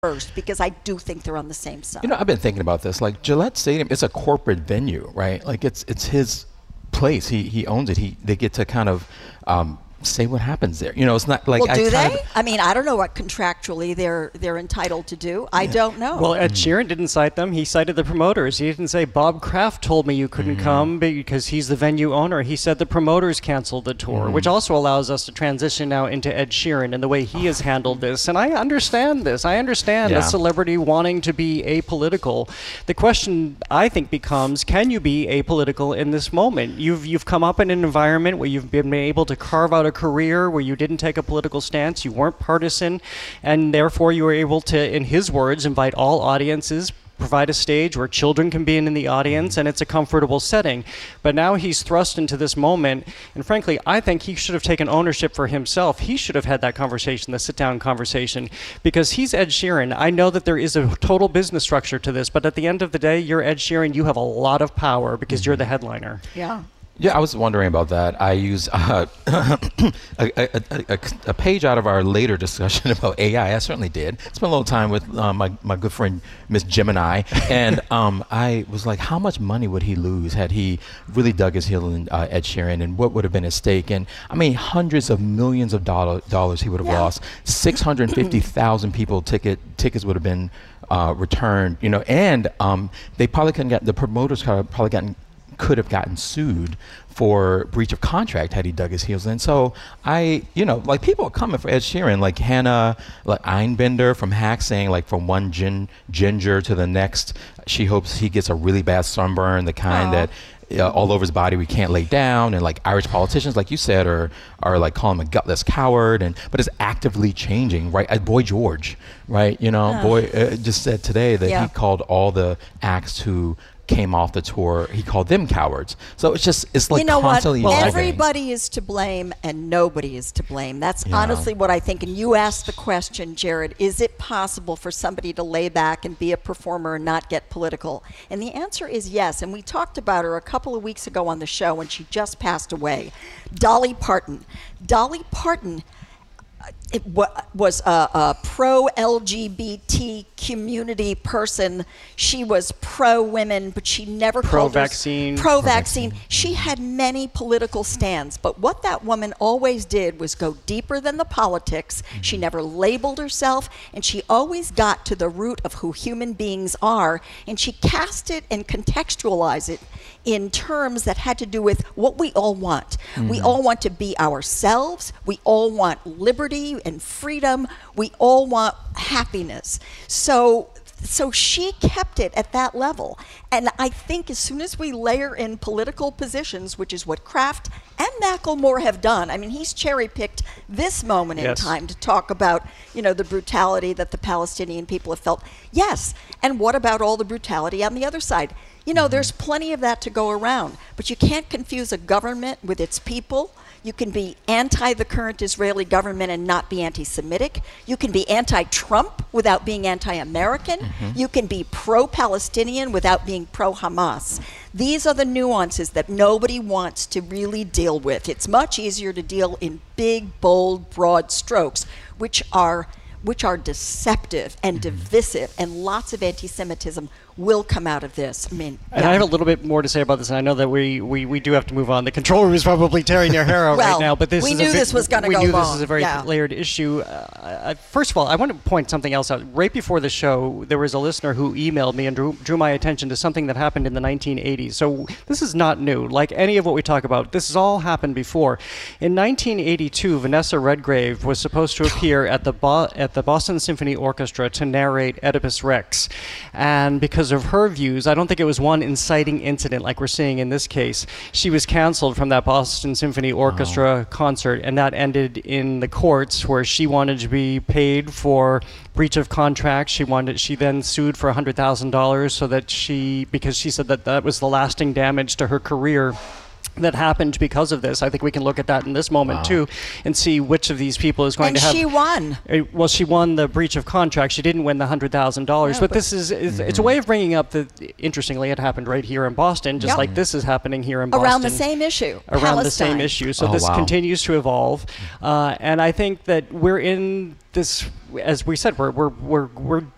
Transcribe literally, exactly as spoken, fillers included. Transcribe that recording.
first, because I do think they're on the same side. You know, I've been thinking about this. Like Gillette Stadium, it's a corporate venue, right? Like it's it's his place. He he owns it. He they get to kind of um, say what happens there. You know, it's not like well, do I they? Of, I mean, I don't know what contractually they're they're entitled to do. I yeah. don't know. Well, Ed Sheeran didn't cite them. He cited the promoters. He didn't say Bob Kraft told me you couldn't mm-hmm. come because he's the venue owner. He said the promoters canceled the tour, mm-hmm. which also allows us to transition now into Ed Sheeran and the way he has handled this. And I understand this. I understand yeah. a celebrity wanting to be apolitical. The question, I think, becomes, can you be apolitical in this moment? You've you've come up in an environment where you've been able to carve out a career where you didn't take a political stance, you weren't partisan, and therefore you were able to, in his words, invite all audiences, provide a stage where children can be in the audience, and it's a comfortable setting. But now he's thrust into this moment, and frankly, I think he should have taken ownership for himself. He should have had that conversation, the sit-down conversation, because he's Ed Sheeran. I know that there is a total business structure to this, but at the end of the day, you're Ed Sheeran. You have a lot of power because you're the headliner. Yeah. Yeah, I was wondering about that. I use uh, a, a, a, a page out of our later discussion about A I. I certainly did. Spent a little time with uh, my, my good friend, Miss Gemini, and um, I was like, how much money would he lose had he really dug his heel in uh, Ed Sheeran, and what would have been at stake? And I mean, hundreds of millions of dollar, dollars he would have yeah. lost. six hundred fifty thousand people ticket tickets would have been uh, returned, you know, and um, they probably couldn't get, the promoters could have probably gotten could have gotten sued for breach of contract had he dug his heels in. So I, you know, like people are coming for Ed Sheeran, like Hannah like Einbender from Hack saying like from one gin, ginger to the next, she hopes he gets a really bad sunburn, the kind Aww. that uh, all over his body we can't lay down. And like Irish politicians, like you said, are are like calling him a gutless coward. And but it's actively changing, right? Uh, Boy George, right? You know, uh. Boy uh, just said today that yeah. he called all the acts who came off the tour, he called them cowards. So it's just, it's like you know constantly what? evolving. Everybody is to blame and nobody is to blame. That's Yeah. honestly what I think. And you asked the question, Jared, is it possible for somebody to lay back and be a performer and not get political? And the answer is yes. And we talked about her a couple of weeks ago on the show when she just passed away. Dolly Parton. Dolly Parton It wa- was a, a pro-L G B T community person. She was pro-women, but she never called Pro-vaccine. herself pro-vaccine. She had many political stands, but what that woman always did was go deeper than the politics. Mm-hmm. She never labeled herself, and she always got to the root of who human beings are, and she cast it and contextualized it in terms that had to do with what we all want. Mm-hmm. We all want to be ourselves. We all want liberty and freedom. We all want happiness. So so she kept it at that level. And I think as soon as we layer in political positions, which is what Kraft and Macklemore have done, I mean, he's cherry-picked this moment Yes. in time to talk about, you know, the brutality that the Palestinian people have felt. Yes, and what about all the brutality on the other side? You know, there's plenty of that to go around, but you can't confuse a government with its people. You can be anti the current Israeli government and not be anti-Semitic. You can be anti-Trump without being anti-American. Mm-hmm. You can be pro-Palestinian without being pro-Hamas. These are the nuances that nobody wants to really deal with. It's much easier to deal in big, bold, broad strokes, which are which are deceptive and mm-hmm. divisive, and lots of anti-Semitism will come out of this. I mean, and yeah. I have a little bit more to say about this, and I know that we, we, we do have to move on. The control room is probably tearing their hair out well, right now, but this we is knew a vi- this was going to go We knew long. this is a very yeah. layered issue. Uh, I, first of all, I want to point something else out. Right before the show, there was a listener who emailed me and drew, drew my attention to something that happened in the nineteen eighties. So this is not new. Like any of what we talk about, this has all happened before. In nineteen eighty-two, Vanessa Redgrave was supposed to appear at the Bo- at the Boston Symphony Orchestra to narrate Oedipus Rex, and because of her views, I don't think it was one inciting incident like we're seeing in this case. She was canceled from that Boston Symphony Orchestra oh. concert, and that ended in the courts where she wanted to be paid for breach of contract. She wanted. She then sued for one hundred thousand dollars so that she, because she said that that was the lasting damage to her career that happened because of this. I think we can look at that in this moment wow. too and see which of these people is going and to have... she won. Uh, well, she won the breach of contract. She didn't win the one hundred thousand dollars. Yeah, but, but this is, is mm-hmm. it's a way of bringing up the... Interestingly, it happened right here in Boston, just yep. like this is happening here in Boston. Around the same issue. Around Palestine. the same issue. So oh, this wow. continues to evolve. Uh, and I think that we're in this... As we said, we're we're we're we're